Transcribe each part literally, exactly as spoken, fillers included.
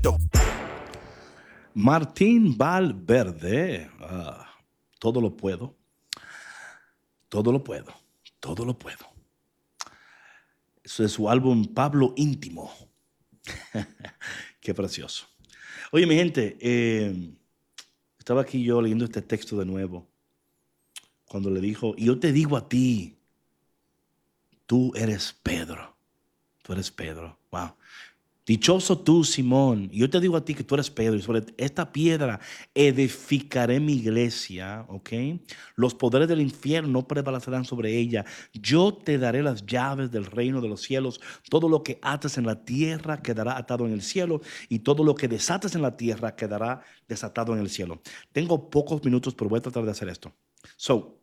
Martín Valverde, ah, todo lo puedo, todo lo puedo, todo lo puedo. Eso es su álbum Pablo Íntimo. Qué precioso. Oye, mi gente, eh, estaba aquí yo leyendo este texto de nuevo, cuando le dijo, y yo te digo a ti, tú eres Pedro, tú eres Pedro. Wow. Dichoso tú, Simón, y yo te digo a ti que tú eres Pedro, y sobre esta piedra edificaré mi iglesia, ¿ok? Los poderes del infierno no prevalecerán sobre ella. Yo te daré las llaves del reino de los cielos. Todo lo que ates en la tierra quedará atado en el cielo, y todo lo que desates en la tierra quedará desatado en el cielo. Tengo pocos minutos, pero voy a tratar de hacer esto. So,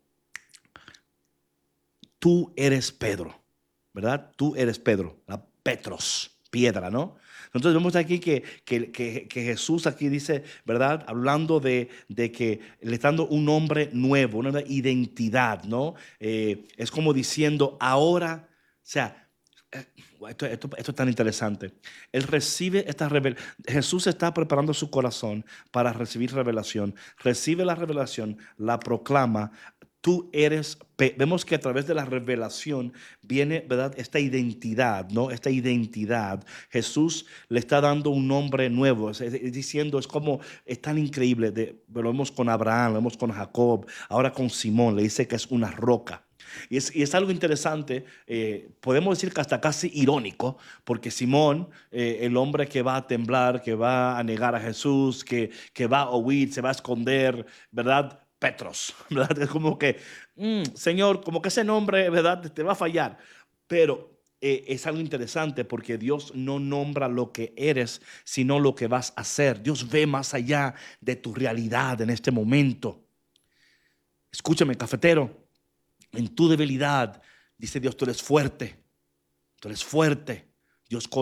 tú eres Pedro, ¿verdad? Tú eres Pedro, la Petros, piedra, ¿no? Entonces vemos aquí que, que, que, que Jesús aquí dice, ¿verdad? Hablando de, de que le está dando un nombre nuevo, una identidad, ¿no? Eh, es como diciendo, ahora, o sea, eh, esto, esto, esto es tan interesante. Él recibe esta revelación. Jesús está preparando su corazón para recibir revelación. Recibe la revelación, la proclama. Tú eres, vemos que a través de la revelación viene, ¿verdad? Esta identidad, ¿no? Esta identidad. Jesús le está dando un nombre nuevo, es, es, es diciendo, es como, es tan increíble. De, lo vemos con Abraham, lo vemos con Jacob, ahora con Simón, le dice que es una roca. Y es, y es algo interesante, eh, podemos decir que hasta casi irónico, porque Simón, eh, el hombre que va a temblar, que va a negar a Jesús, que, que va a huir, se va a esconder, ¿verdad? Petros, ¿verdad? Es como que, mm, Señor, como que ese nombre, ¿verdad? Te va a fallar. Pero eh, es algo interesante porque Dios no nombra lo que eres, sino lo que vas a hacer. Dios ve más allá de tu realidad en este momento. Escúchame, cafetero, en tu debilidad, dice Dios, tú eres fuerte, tú eres fuerte. Dios